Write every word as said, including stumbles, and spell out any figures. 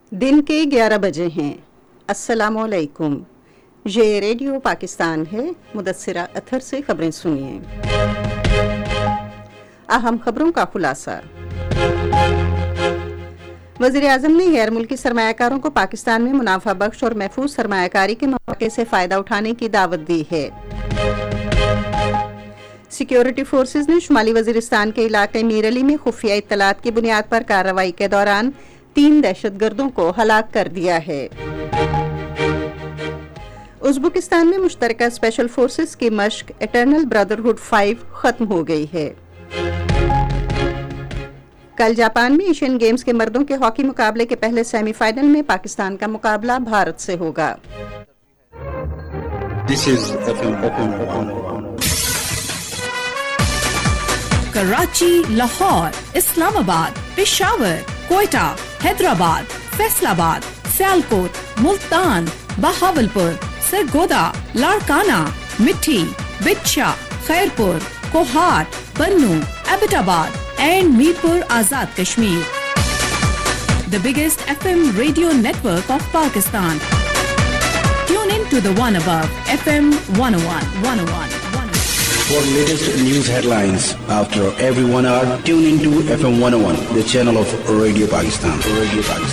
دن کے گیارہ بجے ہیں۔ السلام علیکم، یہ ریڈیو پاکستان ہے۔ مدثرہ اطہر سے خبریں سنیے۔ اہم خبروں کا خلاصہ۔ وزیر اعظم نے غیر ملکی سرمایہ کاروں کو پاکستان میں منافع بخش اور محفوظ سرمایہ کاری کے مواقع سے فائدہ اٹھانے کی دعوت دی ہے۔ سیکیورٹی فورسز نے شمالی وزیرستان کے علاقے میر علی میں خفیہ اطلاعات کی بنیاد پر کارروائی کے دوران تین دہشت گردوں کو ہلاک کر دیا ہے۔ ازبکستان میں مشترکہ اسپیشل فورسز کی مشق اٹرنل بردرہڈ فائیو ختم ہو گئی ہے۔ کل جاپان میں ایشین گیمز کے مردوں کے ہاکی مقابلے کے پہلے سیمی فائنل میں پاکستان کا مقابلہ بھارت سے ہوگا۔ This is F M Karachi, Lahore, اسلام آباد، پشاور، کوئٹہ، حیدرآباد، فیصل آباد، سیالکوٹ، ملتان، بہاولپور، سرگودا، لاڑکانہ، مٹھی، بچھا، خیرپور، کوہاٹ، بنو، ایبٹ آباد and Mirpur Azad Kashmir. The biggest F M radio network of Pakistan. Tune in to the one above F M one oh one, one oh one, one oh one. For latest news headlines after every one hour, tune into F M one oh one, the channel of Radio Pakistan. Radio Pakistan.